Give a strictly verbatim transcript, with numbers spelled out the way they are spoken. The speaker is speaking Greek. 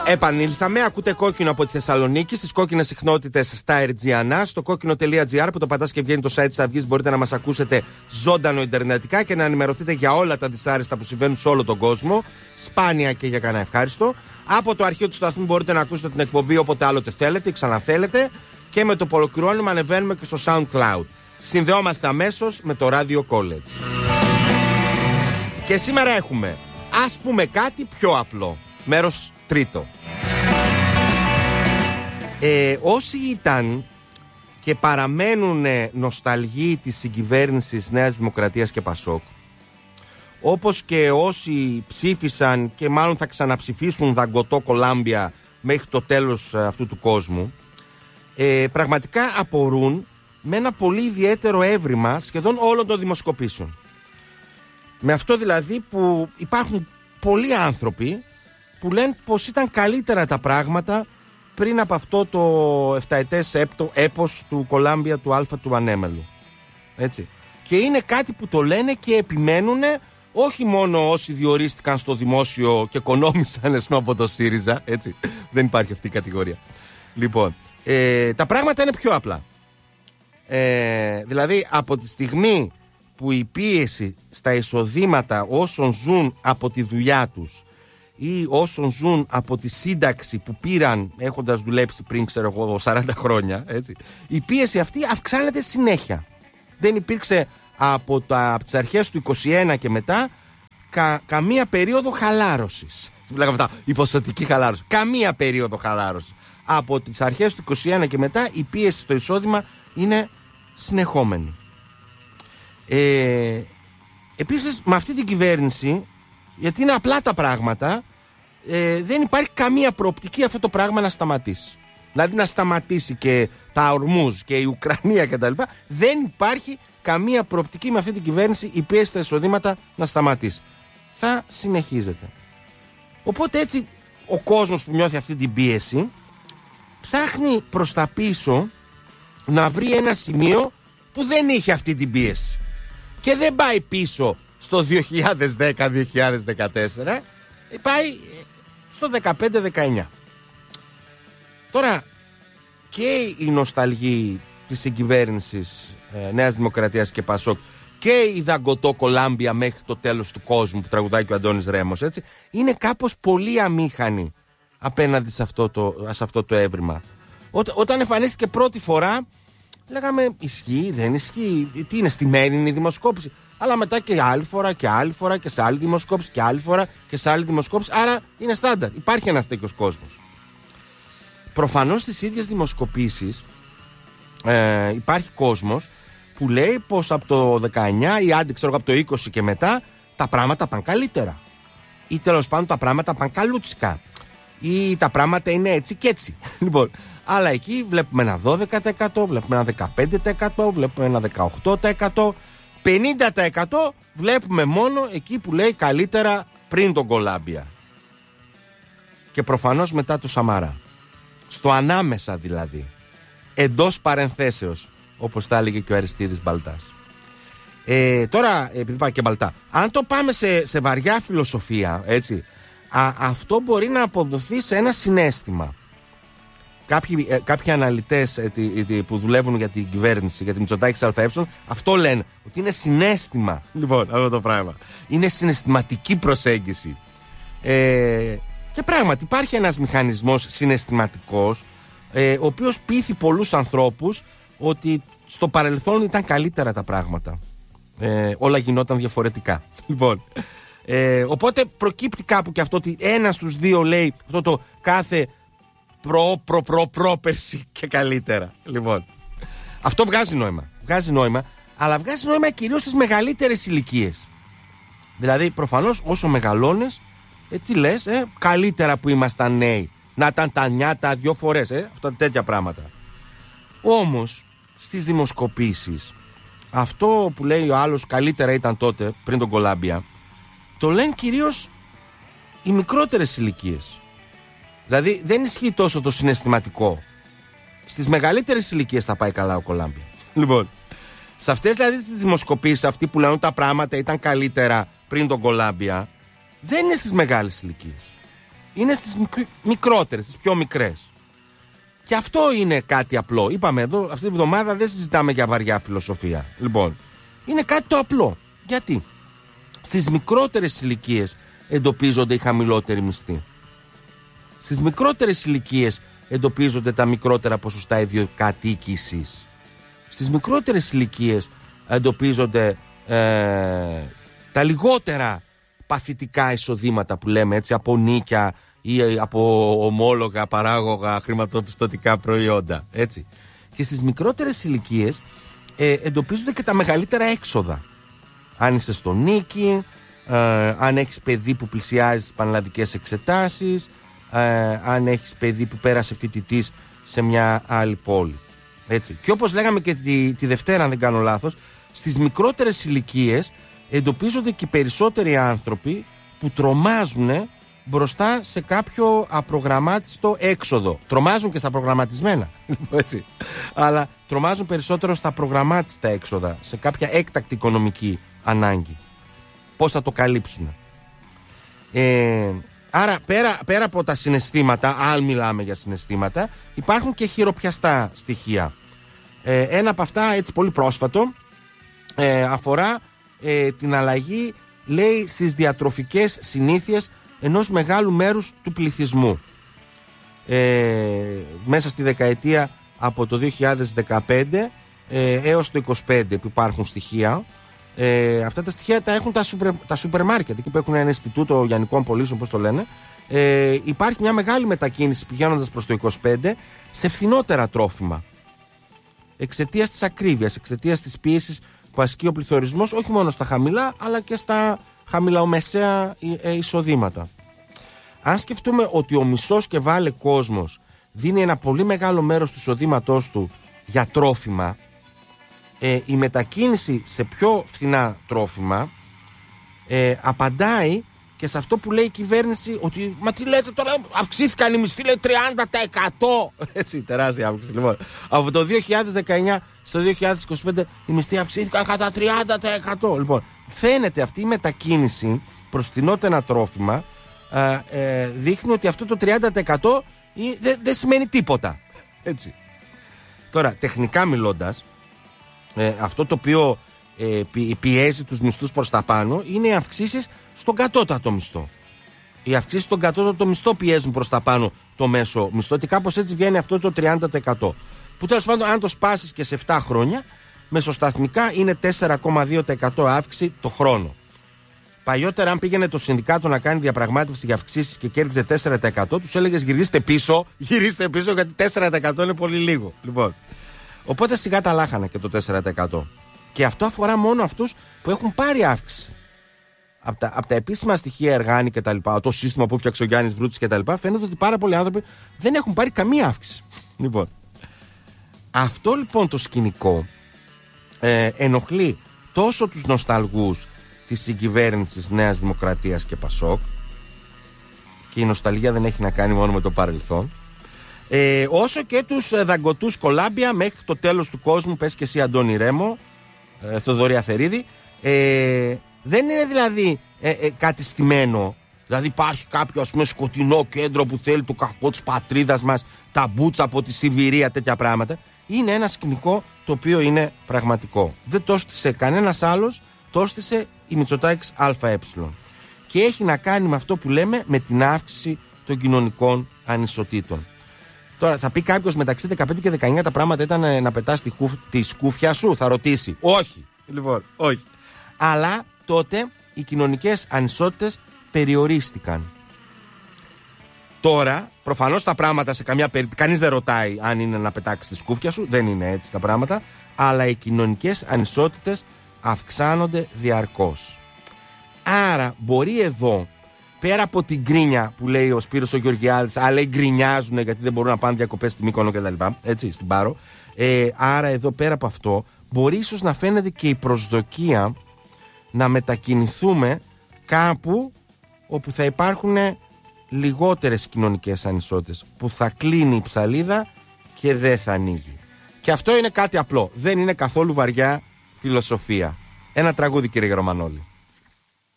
Επανήλθαμε, ακούτε κόκκινο από τη Θεσσαλονίκη, στις κόκκινες συχνότητες στα Ερτζιανά, στο κόκκινο τελεία τζι άρ που το πατάς και βγαίνει το site της Αυγής. Μπορείτε να μας ακούσετε ζωντανό ιντερνετικά και να ενημερωθείτε για όλα τα δυσάρεστα που συμβαίνουν σε όλο τον κόσμο. Σπάνια και για κανένα ευχάριστο. Από το αρχείο του σταθμού μπορείτε να ακούσετε την εκπομπή όποτε άλλοτε θέλετε ή ξαναθέλετε. Και με το που ολοκληρώνουμε ανεβαίνουμε και στο SoundCloud. Συνδεόμαστε αμέσως με το Radio College. Και σήμερα έχουμε, ας πούμε κάτι πιο απλό. Μέρος τρίτο. Ε, όσοι ήταν και παραμένουν νοσταλγοί της συγκυβέρνησης Νέας Δημοκρατίας και Πασόκ, όπως και όσοι ψήφισαν και μάλλον θα ξαναψηφίσουν δαγκωτό Κολάμπια μέχρι το τέλος αυτού του κόσμου, ε, πραγματικά απορούν με ένα πολύ ιδιαίτερο έβριμα σχεδόν όλων των δημοσκοπήσεων. Με αυτό δηλαδή που υπάρχουν πολλοί άνθρωποι που λένε πως ήταν καλύτερα τα πράγματα πριν από αυτό το εφταετές έπος του Κολάμπια του Αλφα του Ανέμελου. Έτσι. Και είναι κάτι που το λένε και επιμένουν όχι μόνο όσοι διορίστηκαν στο δημόσιο και οικονόμησαν ας πούμε, από το ΣΥΡΙΖΑ. Έτσι. Δεν υπάρχει αυτή η κατηγορία. Λοιπόν, ε, τα πράγματα είναι πιο απλά. Ε, δηλαδή από τη στιγμή που η πίεση στα εισοδήματα όσων ζουν από τη δουλειά τους ή όσων ζουν από τη σύνταξη που πήραν έχοντας δουλέψει πριν ξέρω εγώ σαράντα χρόνια, έτσι, η πίεση αυτή αυξάνεται συνέχεια. Δεν υπήρξε από, τα, από τις αρχές του είκοσι ένα και μετά κα, καμία περίοδο χαλάρωσης. Λέγαμε αυτά, η ποσοτική χαλάρωση. Καμία περίοδο χαλάρωσης. Από τις αρχές του είκοσι ένα και μετά η πίεση στο εισόδημα είναι συνεχόμενη. Ε, επίσης με αυτή την κυβέρνηση, γιατί είναι απλά τα πράγματα, ε, δεν υπάρχει καμία προοπτική αυτό το πράγμα να σταματήσει. Δηλαδή να σταματήσει και τα Ορμούζ και η Ουκρανία κτλ. Δεν υπάρχει καμία προοπτική με αυτή την κυβέρνηση η πίεση στα εισοδήματα να σταματήσει. Θα συνεχίζεται. Οπότε έτσι ο κόσμος που νιώθει αυτή την πίεση ψάχνει προς τα πίσω να βρει ένα σημείο που δεν είχε αυτή την πίεση. Και δεν πάει πίσω στο δύο χιλιάδες δέκα δύο χιλιάδες δεκατέσσερα, πάει στο δεκαπέντε δεκαεννιά. Τώρα και η νοσταλγή της συγκυβέρνησης ε, Νέας Δημοκρατίας και Πασόκ και η δαγκωτό Κολάμπια μέχρι το τέλος του κόσμου που τραγουδάει και ο Αντώνης Ρέμος, έτσι, είναι κάπως πολύ αμήχανη απέναντι σε αυτό το, σε αυτό το έβριμα. Ό, όταν εμφανίστηκε πρώτη φορά λέγαμε ισχύει, δεν ισχύει, τι είναι, στημένη είναι η δημοσκόπηση. Αλλά μετά και άλλη φορά και άλλη φορά και σε άλλη δημοσκόπηση και άλλη φορά και σε άλλη δημοσκόπηση. Άρα είναι στάνταρ. Υπάρχει ένας τέτοιος κόσμος. Προφανώς στις ίδιες δημοσκοπήσεις ε, υπάρχει κόσμος που λέει πως από το δεκαεννιά ή άντε ξέρω από το είκοσι και μετά τα πράγματα πάνε καλύτερα. Ή τέλος πάντων τα πράγματα πάνε καλούτσικα. Ή τα πράγματα είναι έτσι και έτσι. Λοιπόν, αλλά εκεί βλέπουμε ένα δώδεκα τοις εκατό, βλέπουμε ένα δεκαπέντε τοις εκατό, βλέπουμε ένα δεκαοκτώ τοις εκατό. πενήντα τοις εκατό βλέπουμε μόνο εκεί που λέει καλύτερα πριν τον Κολάμπια. Και προφανώς μετά το Σαμαρά. Στο ανάμεσα δηλαδή. Εντός παρενθέσεως, όπως θα έλεγε και ο Αριστίδης Μπαλτάς. Ε, τώρα, επειδή πάει και Μπαλτά, αν το πάμε σε, σε βαριά φιλοσοφία, έτσι, α, αυτό μπορεί να αποδοθεί σε ένα συναίσθημα. Κάποιοι, ε, κάποιοι αναλυτές ε, ε, ε, που δουλεύουν για την κυβέρνηση, για τη Μητσοτάκη ΑΕ, αυτό λένε ότι είναι συναίσθημα. Λοιπόν, αυτό το πράγμα. Είναι συναισθηματική προσέγγιση. Ε, και πράγματι υπάρχει ένας μηχανισμός συναισθηματικός, ε, ο οποίος πείθει πολλούς ανθρώπους ότι στο παρελθόν ήταν καλύτερα τα πράγματα. Ε, όλα γινόταν διαφορετικά. Λοιπόν, ε, οπότε προκύπτει κάπου και αυτό ότι ένας στους δύο λέει αυτό το κάθε προ προ προ πρόπερση και καλύτερα. Λοιπόν, αυτό βγάζει νόημα. Βγάζει νόημα, αλλά βγάζει νόημα κυρίως στις μεγαλύτερες ηλικίες. Δηλαδή προφανώς όσο μεγαλώνεις, ε, τι λες, ε, καλύτερα που ήμασταν νέοι. Να ήταν τα νιάτα δυο φορές, ε, αυτά τέτοια πράγματα. Όμως στις δημοσκοπήσεις αυτό που λέει ο άλλος καλύτερα ήταν τότε πριν τον Κολάμπια, το λένε κυρίως οι μικρότερες ηλικίες. Δηλαδή δεν ισχύει τόσο το συναισθηματικό. Στις μεγαλύτερες ηλικίες θα πάει καλά ο Κολάμπια. Λοιπόν, σε αυτές δηλαδή τις δημοσκοπήσεις, αυτοί που λένε τα πράγματα ήταν καλύτερα πριν τον Κολάμπια, δεν είναι στις μεγάλες ηλικίες. είναι στις μικρότερες, στις πιο μικρές. Και αυτό είναι κάτι απλό. Είπαμε εδώ, αυτή τη εβδομάδα δεν συζητάμε για βαριά φιλοσοφία. Λοιπόν, είναι κάτι το απλό. Γιατί? Στις μικρότερες ηλικίες εντοπίζονται οι χαμηλότεροι μισθοί. Στις μικρότερες ηλικίες εντοπίζονται τα μικρότερα ποσοστά ιδιοκατοίκησης. Στις μικρότερες ηλικίες εντοπίζονται ε, τα λιγότερα παθητικά εισοδήματα που λέμε έτσι, από νίκια ή από ομόλογα, παράγωγα, χρηματοπιστωτικά προϊόντα. Έτσι. Και στις μικρότερες ηλικίες ε, εντοπίζονται και τα μεγαλύτερα έξοδα. Αν είσαι στο νίκη, ε, αν έχεις παιδί που πλησιάζει στις πανελλαδικές εξετάσεις, ε, αν έχεις παιδί που πέρασε φοιτητής σε μια άλλη πόλη. Έτσι. Και όπως λέγαμε και τη, τη Δευτέρα, αν δεν κάνω λάθος, στις μικρότερες ηλικίες εντοπίζονται και περισσότεροι άνθρωποι που τρομάζουν μπροστά σε κάποιο απρογραμμάτιστο έξοδο. Τρομάζουν και στα προγραμματισμένα, έτσι. Αλλά τρομάζουν περισσότερο στα προγραμμάτιστα έξοδα, σε κάποια έκτακτη οικονομική ανάγκη. Πώς θα το καλύψουν. Ε, άρα πέρα, πέρα από τα συναισθήματα, αν μιλάμε για συναισθήματα, υπάρχουν και χειροπιαστά στοιχεία. Ε, ένα από αυτά, έτσι πολύ πρόσφατο, ε, αφορά ε, την αλλαγή, λέει, στις διατροφικές συνήθειες ενός μεγάλου μέρους του πληθυσμού. Ε, μέσα στη δεκαετία από το δύο χιλιάδες δεκαπέντε ε, έως το είκοσι πέντε που υπάρχουν στοιχεία. Ε, αυτά τα στοιχεία τα έχουν τα, σούπερ, τα σούπερ μάρκετ, εκεί που έχουν ένα Ινστιτούτο Γιαννικών Πωλήσεων, όπως το λένε. Ε, υπάρχει μια μεγάλη μετακίνηση πηγαίνοντας προς το είκοσι πέντε σε φθηνότερα τρόφιμα. Εξαιτίας της ακρίβειας, εξαιτίας της πίεσης που ασκεί ο πληθωρισμός, όχι μόνο στα χαμηλά, αλλά και στα χαμηλαομεσαία εισοδήματα. Αν σκεφτούμε ότι ο μισός και βάλε κόσμος δίνει ένα πολύ μεγάλο μέρος του εισοδήματός του για τρόφιμα, ε, η μετακίνηση σε πιο φθηνά τρόφιμα ε, απαντάει και σε αυτό που λέει η κυβέρνηση, ότι μα τι λέτε τώρα, αυξήθηκαν οι μισθοί, λέει τριάντα τοις εκατό. Έτσι, τεράστια αύξηση. Λοιπόν, από το δύο χιλιάδες δεκαεννιά στο δύο χιλιάδες είκοσι πέντε οι μισθοί αυξήθηκαν κατά τριάντα τοις εκατό. Λοιπόν, φαίνεται αυτή η μετακίνηση προς φθηνότερα τρόφιμα ε, ε, δείχνει ότι αυτό το τριάντα τοις εκατό δεν δε σημαίνει τίποτα. Έτσι. Τώρα, τεχνικά μιλώντας, ε, αυτό το οποίο ε, πιέζει τους μισθούς προς τα πάνω είναι οι αυξήσεις στον κατώτατο μισθό. Οι αυξήσεις στον κατώτατο μισθό πιέζουν προς τα πάνω το μέσο μισθό και κάπως έτσι βγαίνει αυτό το τριάντα τοις εκατό. Που τέλος πάντων, αν το σπάσεις και σε επτά χρόνια, μεσοσταθμικά είναι τέσσερα κόμμα δύο τοις εκατό αύξηση το χρόνο. Παλιότερα, αν πήγαινε το συνδικάτο να κάνει διαπραγμάτευση για αυξήσεις και κέρδιζε τέσσερα τοις εκατό, τους έλεγες γυρίστε πίσω, γυρίστε πίσω γιατί τέσσερα τοις εκατό είναι πολύ λίγο. Λοιπόν. Οπότε σιγά τα λάχανα και το τέσσερα τοις εκατό. Και αυτό αφορά μόνο αυτούς που έχουν πάρει αύξηση. Από τα, από τα επίσημα στοιχεία Εργάνη και τα λοιπά, το σύστημα που έφτιαξε ο Γιάννης Βρούτης και τα λοιπά, φαίνεται ότι πάρα πολλοί άνθρωποι δεν έχουν πάρει καμία αύξηση. Λοιπόν. Αυτό λοιπόν το σκηνικό ε, ενοχλεί τόσο τους νοσταλγούς της συγκυβέρνησης Νέας Δημοκρατίας και Πασόκ, και η νοσταλγία δεν έχει να κάνει μόνο με το παρελθόν, ε, όσο και τους ε, δαγκωτούς κολάμπια μέχρι το τέλος του κόσμου. Πες και εσύ, Αντώνη Ρέμο, ε, Θοδωρή Αφερίδη. ε, δεν είναι δηλαδή ε, ε, κάτι στημένο. Δηλαδή υπάρχει κάποιο, ας πούμε, σκοτεινό κέντρο που θέλει το κακό της πατρίδας μας, τα μπούτσα από τη Σιβηρία, τέτοια πράγματα. Είναι ένα σκηνικό το οποίο είναι πραγματικό. Δεν το έστησε κανένας άλλος, το έστησε η Μητσοτάκης ΑΕ. Και έχει να κάνει με αυτό που λέμε, με την αύξηση των κοινωνικών ανισοτήτων. Τώρα θα πει κάποιος, μεταξύ δεκαπέντε και δεκαεννιά τα πράγματα ήταν να πετάς τη, χουφ, τη σκούφια σου, θα ρωτήσει. Όχι. Λοιπόν, όχι. Αλλά τότε οι κοινωνικές ανισότητες περιορίστηκαν. Τώρα, προφανώς τα πράγματα σε καμιά περίπτωση, κανείς δεν ρωτάει αν είναι να πετάξεις τη σκούφια σου, δεν είναι έτσι τα πράγματα, αλλά οι κοινωνικές ανισότητες αυξάνονται διαρκώς. Άρα μπορεί εδώ, πέρα από την γκρίνια που λέει ο Σπύρος ο Γεωργιάδης, αλλά γκρινιάζουν γιατί δεν μπορούν να πάνε διακοπές στη Μύκονο κτλ. Έτσι, στην Πάρο. Ε, άρα εδώ πέρα από αυτό, μπορεί ίσως να φαίνεται και η προσδοκία να μετακινηθούμε κάπου όπου θα υπάρχουν λιγότερες κοινωνικές ανισότητες, που θα κλείνει η ψαλίδα και δεν θα ανοίγει. Και αυτό είναι κάτι απλό. Δεν είναι καθόλου βαριά φιλοσοφία. Ένα τραγούδι, κύριε Ρωμανόλη.